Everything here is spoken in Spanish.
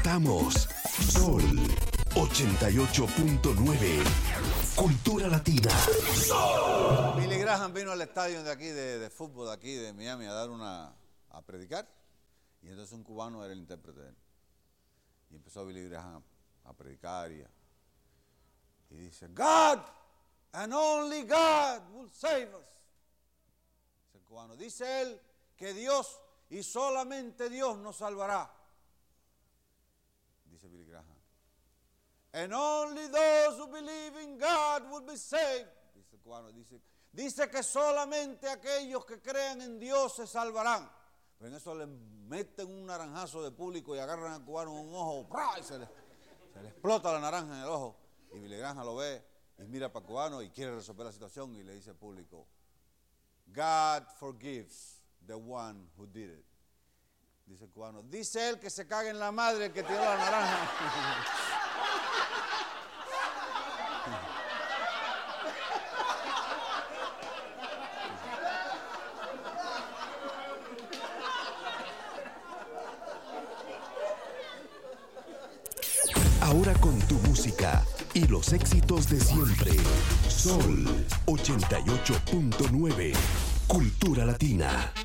presentamos Sol 88.9. Cultura Latina. Billy Graham vino al estadio de aquí de fútbol de aquí de Miami a predicar, y entonces un cubano era el intérprete de él. Y empezó Billy Graham a predicar y dice, God and only God will save us. Dice el cubano, dice él que Dios y solamente Dios nos salvará. Dice Billy Graham, and only those who believe in God will be saved. Dice el cubano, dice que solamente aquellos que crean en Dios se salvarán. Pero en eso le meten un naranjazo de público y agarran al cubano un ojo, y se le explota la naranja en el ojo. Y Billy Graham lo ve y mira para el cubano y quiere resolver la situación y le dice al público, God forgives the one who did it. Dice el cubano, dice él que se cague en la madre el que tiró la naranja. Ahora con tu música y los éxitos de siempre. Sol 88.9. Cultura Latina.